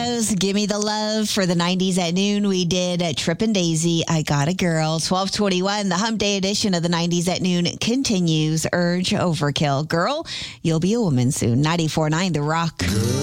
Heroes, Give Me the Love. For the 90s at noon, we did Trippin' Daisy, I Got a Girl. 12:21, the Hump Day edition of the 90s at noon continues. Urge Overkill. Girl, You'll Be a Woman Soon. 94.9 The Rock.